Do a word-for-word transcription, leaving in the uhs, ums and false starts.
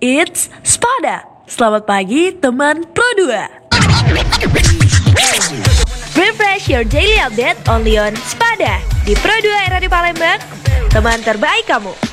It's Spada. Selamat pagi teman Pro dua. Refresh your daily update only on Spada di Pro dua R A di Palembang, teman terbaik kamu.